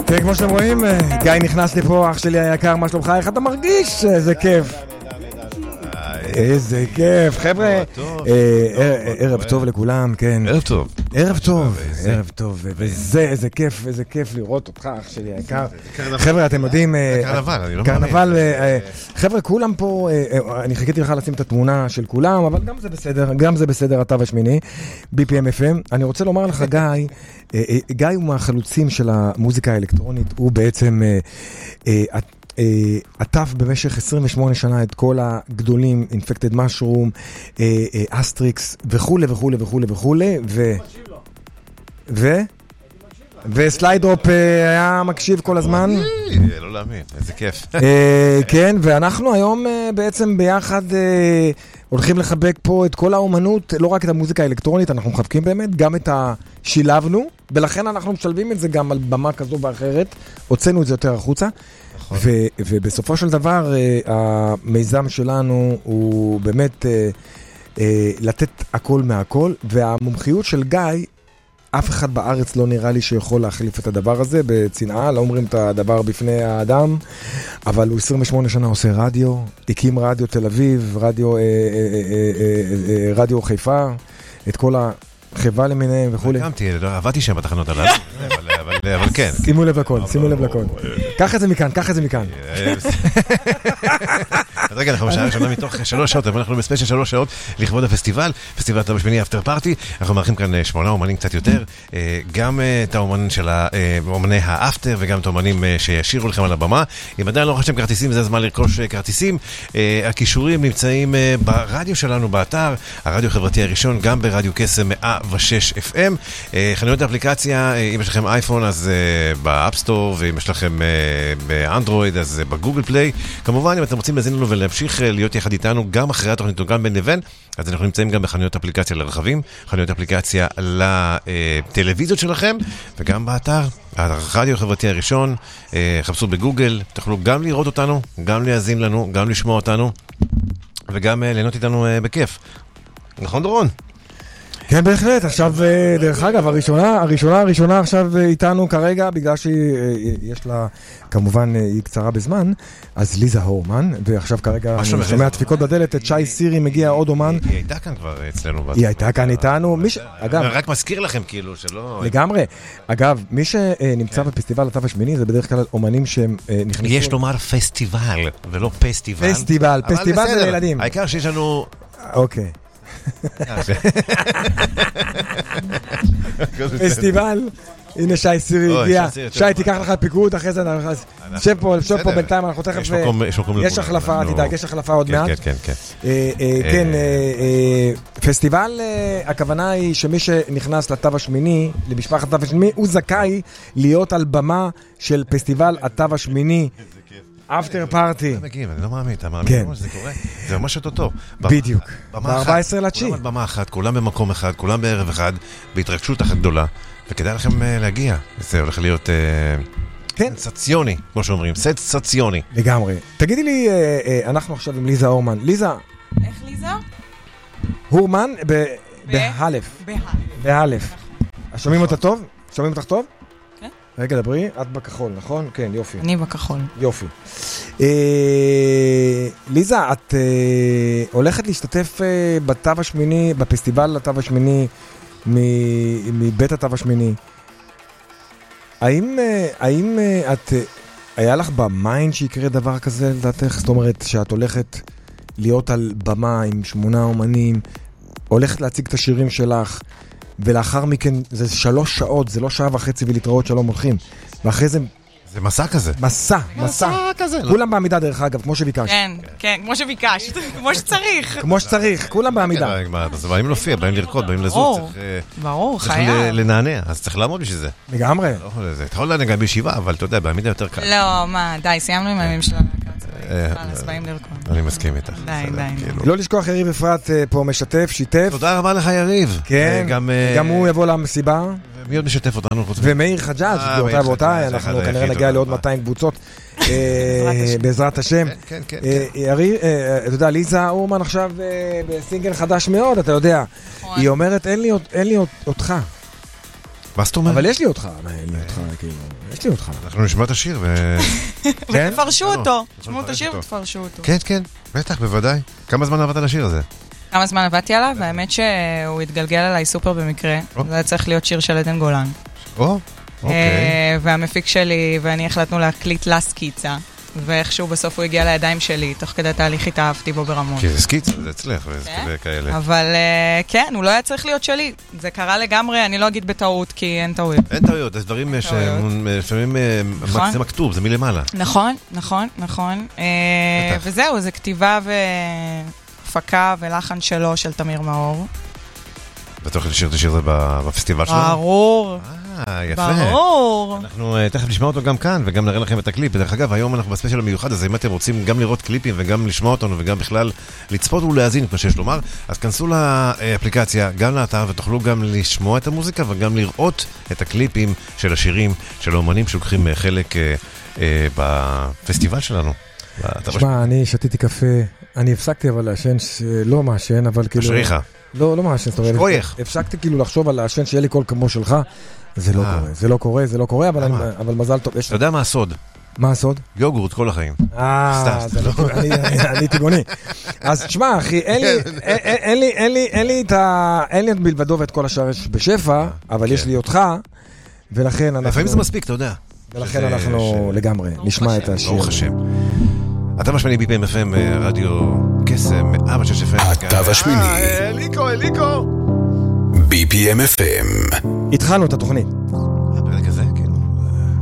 כן, כמו שאתם רואים, גיא נכנס לפה, אח שלי היקר, מה שלומך? איך אתה מרגיש? איזה כיף. איזה כיף. חבר'ה, ערב טוב לכולם, כן. ערב טוב. ערב טוב, ערב טוב. וזה, איזה כיף, איזה כיף לראות אותך, אח שלי היקר. חבר'ה, אתם יודעים... קרנבל, אני לא קרנבל, חבר'ה, כולם פה, אני חיכיתי לך לשים את התמונה של כולם, אבל גם זה בסדר, גם זה בסדר, אתה והשמיני, BPM-FM. אני רוצה לומר לך, גיא הוא מהחלוצים של המוזיקה האלקטרונית, הוא בעצם עטף במשך 28 שנה את כל הגדולים, Infected Mushroom, אסטריקס וכו' וכו' וכו' וכו' וסליידרופ היה מקשיב כל הזמן. לא להאמין, איזה כיף. כן, ואנחנו היום בעצם ביחד הולכים לחבק פה את כל האומנות, לא רק את המוזיקה האלקטרונית, אנחנו מחבקים באמת, גם את השילבנו, ולכן אנחנו משלבים את זה גם על במה כזו ואחרת, הוצאנו את זה יותר החוצה, ובסופו של דבר המיזם שלנו הוא באמת לתת הכל מהכל, והמומחיות של גיא, אף אחד בארץ לא נראה לי שיכול להחליף את הדבר הזה בצנעה, לא אומרים את הדבר בפני האדם, אבל הוא 28 שנה עושה רדיו, הקים רדיו תל אביב, רדיו חיפה, את כל החברה למיניהם וכו'. הקמתי, עבדתי שם בתחנות הללו, אבל כן. שימו לב לכל, שימו לב לכל. קח את זה מכאן, קח את זה מכאן. אז רגע, אנחנו בשעה ראשונה מתוך 3 שעות, אבל אנחנו בספיישל 3 שעות לכבוד הפסטיבל, פסטיבל אתה בשמיני אפטר פארטי. אנחנו מארחים כאן 8 אומנים קצת יותר, גם את האומנים של אומני האפטר וגם את האומנים שישירו לכם על הבמה. אם עדיין לא רכשתם כרטיסים, זה הזמן לרכוש כרטיסים. הכישורים נמצאים ברדיו שלנו, באתר, הרדיו החברתי הראשון, גם ברדיו קסם 106 FM. חנויות האפליקציה, אם יש לכם אייפון, אז באפסטור, ואם יש לכם באנדרואיד, אז בגוגל פליי. כמובן, אם אתם רוצים להזין לנו ולהמשיך להיות יחד איתנו, גם אחרי התוכנית וגם בין לבין, אז אנחנו נמצאים גם בחנויות אפליקציה לרכבים, חנויות אפליקציה לטלוויזיות שלכם, וגם באתר, הרדיו החברתי הראשון, חפשו בגוגל, תוכלו גם לראות אותנו, גם להזין לנו, גם לשמוע אותנו, וגם ליהנות איתנו בכיף. נכון, דורון? כן, בהחלט. עכשיו, דרך אגב, הראשונה עכשיו איתנו כרגע, בגלל שיש לה, כמובן, היא קצרה בזמן, אז ליזה הורמן, ועכשיו כרגע אני שומע דפיקות בדלת, את שי סירי מגיע עוד אומן. היא הייתה כאן כבר אצלנו. היא הייתה כאן איתנו. אגב, רק מזכיר לכם כאילו שלא... לגמרי. אגב, מי שנמצא בפסטיבל התו השמיני, זה בדרך כלל אומנים שהם נכנסו... יש לומר פסטיבל, ולא פסטיבל. פסטיבל זה לילדים. העיקר שיש לנו... אוקיי. פסטיבל, הנה שי סירי הגיע. שי, תיקח לך פיקוד, אחרי זה שב פה בינתיים, אנחנו תכף... יש החלפה, תדאג, יש החלפה עוד מעט. כן, פסטיבל, הכוונה היא שמי שנכנס לתו השמיני, למשפחת התו השמיני, הוא זכאי להיות על במה של פסטיבל התו השמיני. אפטר פארטי. אני לא מאמין, אתה מאמין שזה קורה? זה ממש אותו. בדיוק. ב-14 כולם במה אחת, כולם במקום אחד, כולם בערב אחד, בהתרגשות אחת גדולה, וכדאי לכם להגיע. זה הולך להיות סנסציוני, כמו שאומרים, סנסציוני. לגמרי. תגידי לי, אנחנו עכשיו עם ליזה הורמן. ליזה. איך ליזה? הורמן באלף. באלף. שומעים אותה טוב? שומעים אותך טוב? רגע, דברי, את בכחול, נכון? כן, יופי. אני בכחול. יופי. ליזה, את הולכת להשתתף בתו השמיני, בפסטיבל התו השמיני, מבית התו השמיני. האם את, היה לך במיינד שיקרה דבר כזה, לדעתך? זאת אומרת, שאת הולכת להיות על במה עם 8 אומנים, הולכת להציג את השירים שלך, ולאחר מכן זה 3 שעות, זה לא 1.5 שעה ולהתראות שלום הולכים. ואחרי זה... זה מסע כזה. מסע כזה. כולם בעמידה דרך אגב, כמו שביקשת. כן, כמו שביקשת. כמו שצריך. כמו שצריך, כולם בעמידה. אז באים להופיע, באים לרקוד, באים לזוז. ברור, חייב. צריך לנענע, אז צריך לעמוד בשביל זה. לגמרי. אתה יכול לנענע גם בישיבה, אבל אתה יודע, בעמידה יותר קל. לא, מה, די, סיימנו עם הימים שלנו. אז באים לרקוד. אני מסכים איתך. די. לא לשכוח, יריב אפרת פה משתף, שיתף. תודה רבה לך, יריב. כן, גם הוא יבוא למסיבה. מי עוד משתף אותנו? ומאיר חג'אג', באותה, אנחנו כנראה נגיע לעוד 200 קבוצות. בעזרת השם. יריב, אתה יודע, ליזה הורמן עכשיו בסינגל חדש מאוד, אתה יודע. היא אומרת, אין לי אותך. מה זאת אומרת? אבל יש לי אותך, כאילו, יש לי אותך. אנחנו נשמע את השיר ותפרשו אותו. תשמעו את השיר ותפרשו אותו. כן, כן, בטח, בוודאי. כמה זמן עבדת על השיר הזה? כמה זמן עבדתי עליו, והאמת שהוא התגלגל עליי סופר במקרה. זה היה צריך להיות שיר של עדן גולן. אוקיי. והמפיק שלי ואני החלטנו להקליט לה סקיצה, ואיכשהו בסוף הוא הגיע לידיים שלי, תוך כדי תהליך התאהבתי בו ברמות. כי זה סקיצה, זה אצלך, וכאלה. אבל כן, הוא לא היה צריך להיות שלי. זה קרה לגמרי, אני לא אגיד בטעות, כי אין טעויות. אין טעויות, זה דברים שלפעמים זה מכתוב, זה מלמעלה. נכון. וזהו, זה כתיבה והפקה ולחן שלו של תמיר מאור. ואתה הולך לשיר את השיר הזה בפסטיבל שלנו? ברור. יפה. ברור. אנחנו תכף נשמע אותו גם כאן, וגם נראה לכם את הקליפ. דרך אגב, היום אנחנו בספיישל המיוחד, אז אם אתם רוצים גם לראות קליפים וגם לשמוע אותנו וגם בכלל לצפות ולהאזין, כמו שיש לומר, אז כנסו לאפליקציה, גם לאתר, ותוכלו גם לשמוע את המוזיקה וגם לראות את הקליפים של השירים של האומנים שלוקחים חלק בפסטיבל שלנו. תשמע, אני שתיתי קפה, אני הפסקתי אבל לעשן, לא מעשן, אבל כאילו... אשריך. לא מעשן, זאת אומרת, הפסקתי כאילו לחשוב על לעשן שיהיה לי קול כמו שלך, זה לא קורה, אבל מזל טוב. אתה יודע מה הסוד? מה הסוד? יוגורט כל החיים. אני טבעוני. אז תשמע, אחי, אין לי את מלבדו ואת כל השאר בשפע, אבל יש לי אותך, ולכן אנחנו... לפעמים זה מספיק, אתה יודע. ולכן אנחנו לגמרי נשמע את השיר. ברוך השם. התו השמיני BPM-FM, רדיו קסם, 106 FM. התו השמיני. אליקו. BPM-FM. התחלנו את התוכנית.